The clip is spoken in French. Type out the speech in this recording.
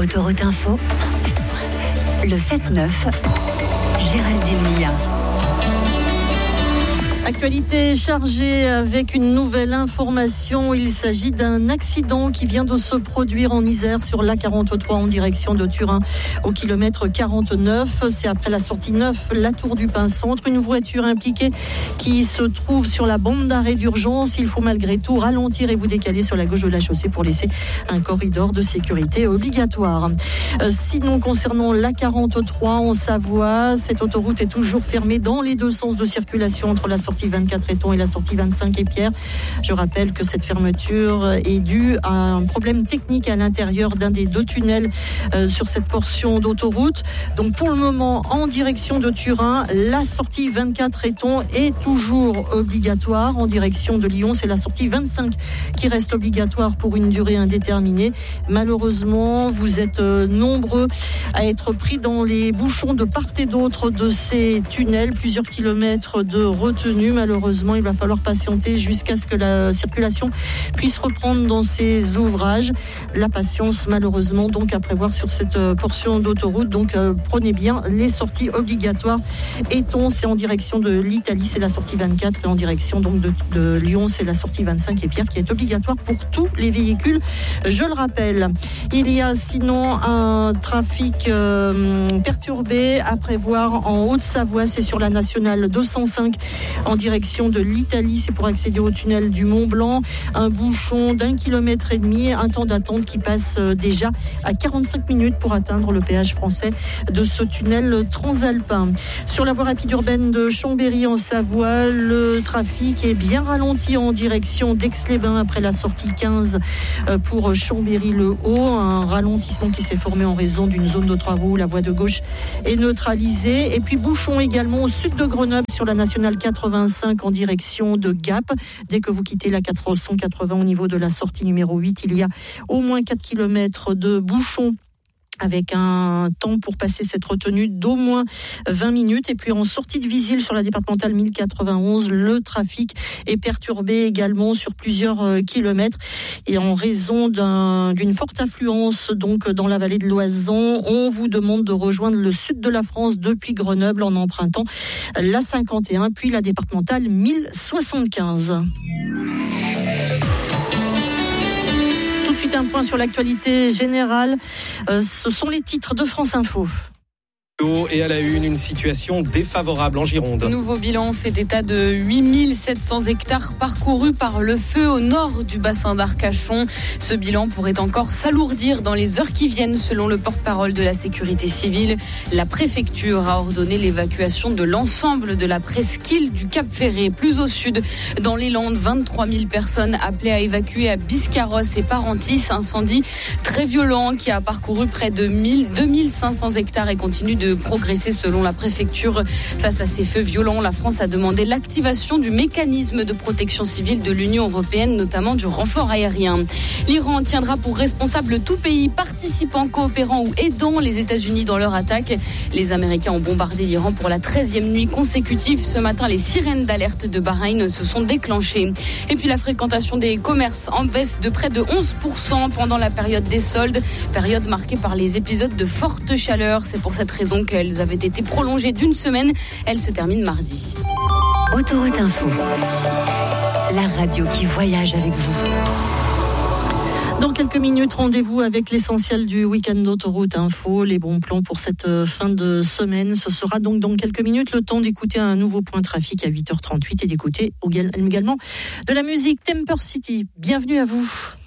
Autoroute Info, 107.7. Le 7-9, Géraldine Mia. Actualité chargée avec une nouvelle information. Il s'agit d'un accident qui vient de se produire en Isère sur l'A43 en direction de Turin au kilomètre 49. C'est après la sortie 9, la Tour du Pin Centre. Une voiture impliquée qui se trouve sur la bande d'arrêt d'urgence. Il faut malgré tout ralentir et vous décaler sur la gauche de la chaussée pour laisser un corridor de sécurité obligatoire. Sinon, concernant l'A43 en Savoie, cette autoroute est toujours fermée dans les deux sens de circulation entre la sortie 24 Éton et la sortie 25 Épierre. Je rappelle que cette fermeture est due à un problème technique à l'intérieur d'un des deux tunnels sur cette portion d'autoroute. Donc pour le moment, en direction de Turin, la sortie 24 Éton est toujours obligatoire. En direction de Lyon, c'est la sortie 25 qui reste obligatoire pour une durée indéterminée. Malheureusement, vous êtes nombreux à être pris dans les bouchons de part et d'autre de ces tunnels. Plusieurs kilomètres de retenue. Malheureusement, il va falloir patienter jusqu'à ce que la circulation puisse reprendre dans ces ouvrages. La patience, malheureusement, donc à prévoir sur cette portion d'autoroute. Donc prenez bien les sorties obligatoires. Éton, c'est en direction de l'Italie, c'est la sortie 24. Et en direction donc de Lyon, c'est la sortie 25 Épierre qui est obligatoire pour tous les véhicules. Je le rappelle. Il y a sinon un trafic perturbé à prévoir en Haute-Savoie. C'est sur la nationale 205 en direction de l'Italie, c'est pour accéder au tunnel du Mont-Blanc. Un bouchon d'1,5 km, un temps d'attente qui passe déjà à 45 minutes pour atteindre le péage français de ce tunnel transalpin. Sur la voie rapide urbaine de Chambéry en Savoie, le trafic est bien ralenti en direction d'Aix-les-Bains après la sortie 15 pour Chambéry-le-Haut. Un ralentissement qui s'est formé en raison d'une zone de travaux où la voie de gauche est neutralisée. Et puis bouchon également au sud de Grenoble sur la nationale 85 en direction de Gap. Dès que vous quittez la 480 au niveau de la sortie numéro 8, il y a au moins 4 km de bouchons avec un temps pour passer cette retenue d'au moins 20 minutes. Et puis en sortie de Visil sur la départementale 1091, le trafic est perturbé également sur plusieurs kilomètres. Et en raison d'une forte affluence donc dans la vallée de l'Oison, on vous demande de rejoindre le sud de la France depuis Grenoble en empruntant la 51 puis la départementale 1075. Tout de suite un point sur l'actualité générale. Ce sont les titres de France Info. Et à la une situation défavorable en Gironde. Nouveau bilan fait état de 8700 hectares parcourus par le feu au nord du bassin d'Arcachon. Ce bilan pourrait encore s'alourdir dans les heures qui viennent, selon le porte-parole de la sécurité civile. La préfecture a ordonné l'évacuation de l'ensemble de la presqu'île du Cap-Ferré. Plus au sud, dans les Landes, 23 000 personnes appelées à évacuer à Biscarrosse et Parentis. Incendie très violent qui a parcouru près de 2500 hectares et continue de progresser selon la préfecture. Face à ces feux violents, la France a demandé l'activation du mécanisme de protection civile de l'Union européenne, notamment du renfort aérien. L'Iran tiendra pour responsable tout pays participant, coopérant ou aidant les États-Unis dans leur attaque. Les Américains ont bombardé l'Iran pour la 13e nuit consécutive. Ce matin, les sirènes d'alerte de Bahreïn se sont déclenchées. Et puis la fréquentation des commerces en baisse de près de 11% pendant la période des soldes, période marquée par les épisodes de forte chaleur. C'est pour cette raison qu'elles avaient été prolongées d'une semaine. Elles se terminent mardi. Autoroute Info, la radio qui voyage avec vous. Dans quelques minutes, rendez-vous avec l'essentiel du week-end d'Autoroute Info, les bons plans pour cette fin de semaine. Ce sera donc dans quelques minutes le temps d'écouter un nouveau point trafic à 8h38 et d'écouter également de la musique Temper City. Bienvenue à vous.